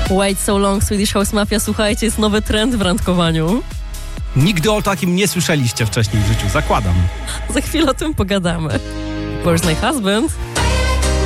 Wait so long, Swedish House Mafia, słuchajcie, jest nowy trend w randkowaniu. Nigdy o takim nie słyszeliście wcześniej w życiu, zakładam. Za chwilę o tym pogadamy. Where's my husband?